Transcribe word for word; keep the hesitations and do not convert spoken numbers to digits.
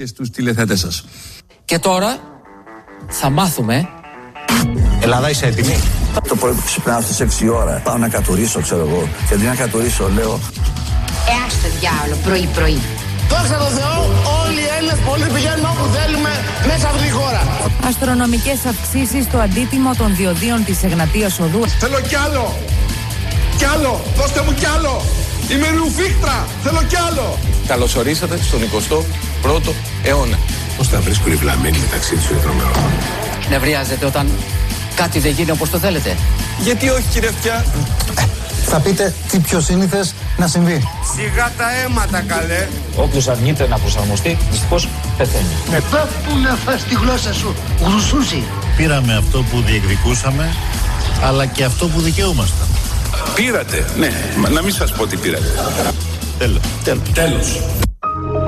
και στους τηλεθεατές σας. Και τώρα θα μάθουμε. Ελλάδα, είσαι έτοιμη? Το πρωί που ξυπνάω στις έξι ώρα, πάω να κατουρίσω, ξέρω εγώ. Και αντί να κατουρίσω, λέω. Έστε διάολο, πρωί-πρωί. Δόξα τω Θεώ, όλοι οι Έλληνες πολίτες πηγαίνουμε όπου θέλουμε μέσα από τη χώρα. Αστρονομικές αυξήσεις στο αντίτιμο των διοδίων της Εγνατίας Οδού. Θέλω κι άλλο! Κι άλλο! Δώστε μου κι άλλο! Είμαι ρουφίχτρα! Θέλω κι άλλο! Καλώς ορίσατε στον εικοστό πρώτο αιώνα. Πώς θα βρίσκουν οι βλαμμένοι μεταξύ τους οι τρομερών? Νευριάζετε όταν κάτι δεν γίνει όπως το θέλετε? Γιατί όχι, κύριε Αυτιά? Θα πείτε τι πιο σύνηθες να συμβεί. Σιγά τα αίματα, καλέ. Όποιος αρνείται να προσαρμοστεί, δυστυχώς πεθαίνει. Με πέφτουν να φας τη γλώσσα σου, γλουσούσι. Πήραμε αυτό που διεκδικούσαμε, αλλά και αυτό που δικαιούμασταν. Πήρατε, ναι, να μην σας πω τι πήρατε. Τέλος. Τέλος.